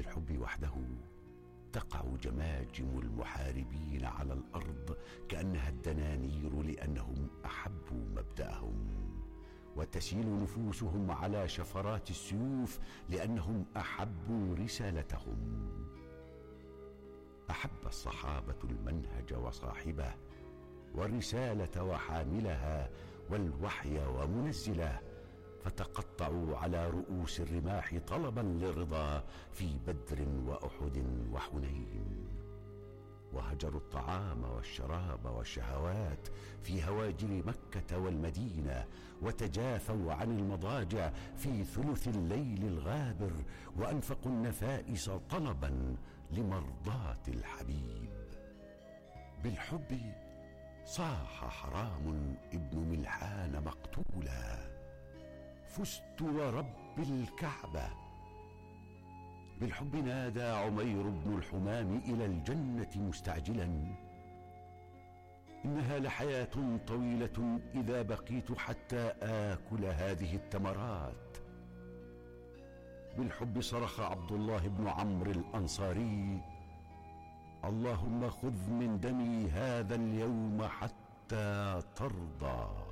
بالحب وحده تقع جماجم المحاربين على الأرض كأنها الدنانير لأنهم أحبوا مبدأهم، وتسيل نفوسهم على شفرات السيوف لأنهم أحبوا رسالتهم. أحب الصحابة المنهج وصاحبه، والرسالة وحاملها، والوحي ومنزله، فتقطعوا على رؤوس الرماح طلبا للرضا في بدر وأحد وحنين، وهجروا الطعام والشراب والشهوات في هواجر مكة والمدينة، وتجافوا عن المضاجع في ثلث الليل الغابر، وأنفقوا النفائس طلبا لمرضاة الحبيب. بالحب صاح حرام ابن ملحان مقتولا: فزت ورب الكعبة. بالحب نادى عمير بن الحمام إلى الجنة مستعجلا: إنها لحياة طويلة إذا بقيت حتى آكل هذه التمرات. بالحب صرخ عبد الله بن عمرو الأنصاري: اللهم خذ من دمي هذا اليوم حتى ترضى.